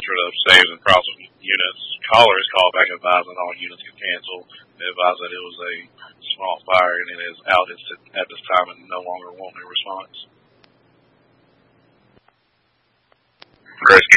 Metro to save the price of units. Caller is called back advising all units get canceled. They advised that it was a small fire and it is out at this time and no longer wanting a response. Grace